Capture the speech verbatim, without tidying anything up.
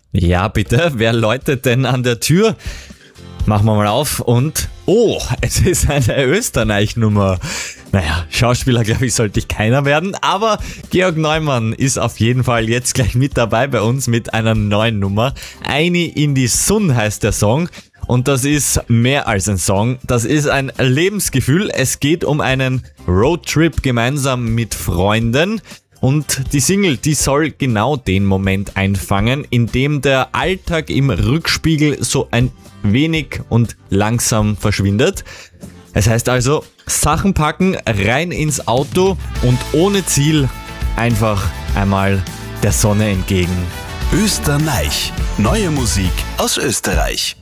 Ja, bitte, wer läutet denn an der Tür? Machen wir mal auf und... Oh, es ist eine Österreich-Nummer. Naja, Schauspieler, glaube ich, sollte ich keiner werden, aber Georg Neumann ist auf jeden Fall jetzt gleich mit dabei bei uns mit einer neuen Nummer. Eine in die Sun heißt der Song. Und das ist mehr als ein Song, das ist ein Lebensgefühl. Es geht um einen Roadtrip gemeinsam mit Freunden. Und die Single, die soll genau den Moment einfangen, in dem der Alltag im Rückspiegel so ein wenig und langsam verschwindet. Es heißt also, Sachen packen, rein ins Auto und ohne Ziel einfach einmal der Sonne entgegen. Österreich. Neue Musik aus Österreich.